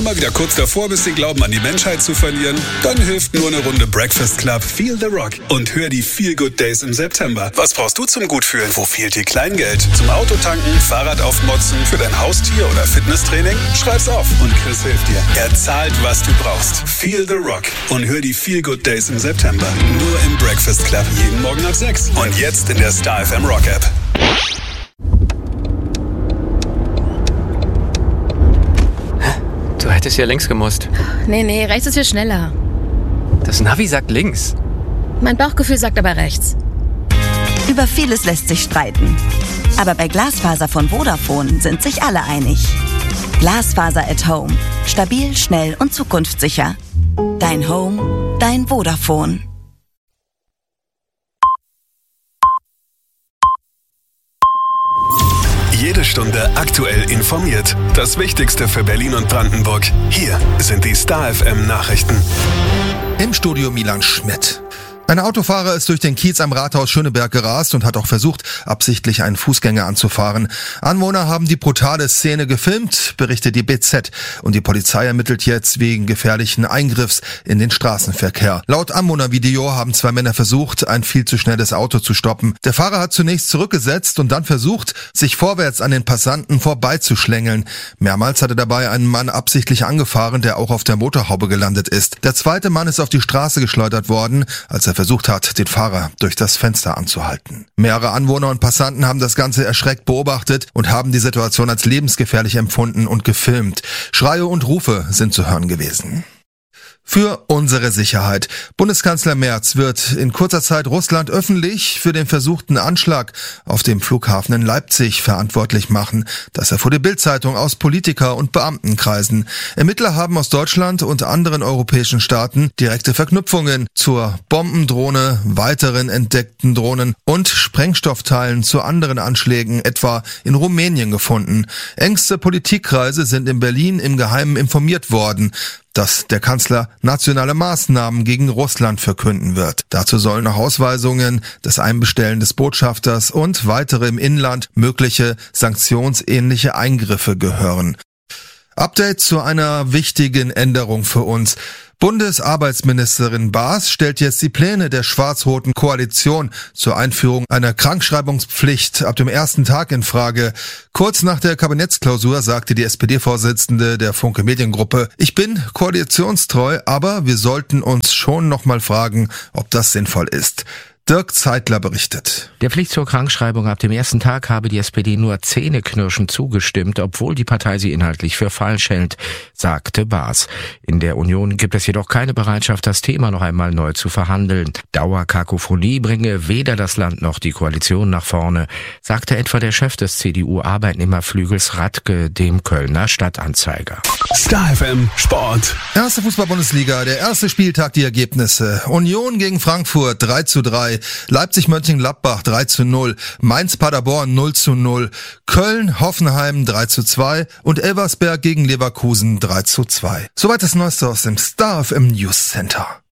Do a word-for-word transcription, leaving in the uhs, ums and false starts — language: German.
Mal wieder kurz davor bist, den Glauben an die Menschheit zu verlieren? Dann hilft nur eine Runde Breakfast Club Feel the Rock und hör die Feel Good Days im September. Was brauchst du zum Gutfühlen? Wo fehlt dir Kleingeld? Zum Autotanken, Fahrrad aufmotzen, für dein Haustier oder Fitnesstraining? Schreib's auf und Chris hilft dir. Er zahlt, was du brauchst. Feel the Rock und hör die Feel Good Days im September. Nur im Breakfast Club jeden Morgen ab sechs und jetzt in der Star F M Rock App. Du hättest ja links gemusst. Nee, nee, rechts ist viel schneller. Das Navi sagt links. Mein Bauchgefühl sagt aber rechts. Über vieles lässt sich streiten. Aber bei Glasfaser von Vodafone sind sich alle einig. Glasfaser at Home. Stabil, schnell und zukunftssicher. Dein Home, dein Vodafone. Jede Stunde aktuell informiert. Das Wichtigste für Berlin und Brandenburg. Hier sind die Star F M Nachrichten. Im Studio Milan Schmidt. Ein Autofahrer ist durch den Kiez am Rathaus Schöneberg gerast und hat auch versucht, absichtlich einen Fußgänger anzufahren. Anwohner haben die brutale Szene gefilmt, berichtet die B Z. Und die Polizei ermittelt jetzt wegen gefährlichen Eingriffs in den Straßenverkehr. Laut Anwohnervideo haben zwei Männer versucht, ein viel zu schnelles Auto zu stoppen. Der Fahrer hat zunächst zurückgesetzt und dann versucht, sich vorwärts an den Passanten vorbeizuschlängeln. Mehrmals hat er dabei einen Mann absichtlich angefahren, der auch auf der Motorhaube gelandet ist. Der zweite Mann ist auf die Straße geschleudert worden, als er versucht hat, den Fahrer durch das Fenster anzuhalten. Mehrere Anwohner und Passanten haben das Ganze erschreckt beobachtet und haben die Situation als lebensgefährlich empfunden und gefilmt. Schreie und Rufe sind zu hören gewesen. Für unsere Sicherheit. Bundeskanzler Merz wird in kurzer Zeit Russland öffentlich für den versuchten Anschlag auf dem Flughafen in Leipzig verantwortlich machen. Das erfuhr die Bild-Zeitung aus Politiker- und Beamtenkreisen. Ermittler haben aus Deutschland und anderen europäischen Staaten direkte Verknüpfungen zur Bombendrohne, weiteren entdeckten Drohnen und Sprengstoffteilen zu anderen Anschlägen, etwa in Rumänien, gefunden. Engste Politikkreise sind in Berlin im Geheimen informiert worden, dass der Kanzler nationale Maßnahmen gegen Russland verkünden wird. Dazu sollen auch Ausweisungen, das Einbestellen des Botschafters und weitere im Inland mögliche sanktionsähnliche Eingriffe gehören. Update zu einer wichtigen Änderung für uns. Bundesarbeitsministerin Baas stellt jetzt die Pläne der schwarz-roten Koalition zur Einführung einer Krankschreibungspflicht ab dem ersten Tag in Frage. Kurz nach der Kabinettsklausur sagte die S P D-Vorsitzende der Funke Mediengruppe: Ich bin koalitionstreu, aber wir sollten uns schon noch mal fragen, ob das sinnvoll ist. Dirk Zeitler berichtet. Der Pflicht zur Krankschreibung ab dem ersten Tag habe die S P D nur zähneknirschend zugestimmt, obwohl die Partei sie inhaltlich für falsch hält, sagte Baas. In der Union gibt es jedoch keine Bereitschaft, das Thema noch einmal neu zu verhandeln. Dauerkakophonie bringe weder das Land noch die Koalition nach vorne, sagte etwa der Chef des C D U-Arbeitnehmerflügels Radke dem Kölner Stadtanzeiger. Star F M Sport. Erste Fußball-Bundesliga, der erste Spieltag, die Ergebnisse. Union gegen Frankfurt drei zu drei, Leipzig-Mönchengladbach drei zu null, Mainz-Paderborn null zu null, Köln-Hoffenheim drei zu zwei und Elversberg gegen Leverkusen drei zu zwei. Soweit das Neueste aus dem Star F M News Center.